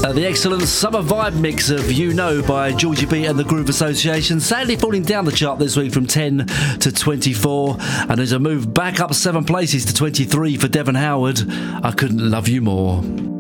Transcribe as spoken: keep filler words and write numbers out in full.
Uh, the excellent summer vibe mix of You Know by Georgie B and the Groove Association, sadly falling down the chart this week from ten to twenty-four, and there's a move back up seven places to twenty-three for Devon Howard. I Couldn't Love You More.